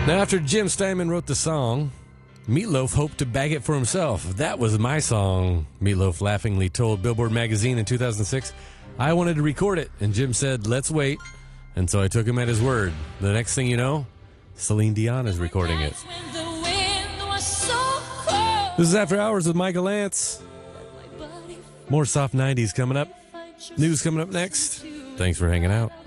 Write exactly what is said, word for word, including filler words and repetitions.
Now, after Jim Steinman wrote the song, Meatloaf hoped to bag it for himself. That was my song, Meatloaf laughingly told Billboard magazine in two thousand six. I wanted to record it, and Jim said, let's wait. And so I took him at his word. The next thing you know, Celine Dion is recording it. This is After Hours with Michael Lance. More soft nineties coming up. News coming up next. Thanks for hanging out.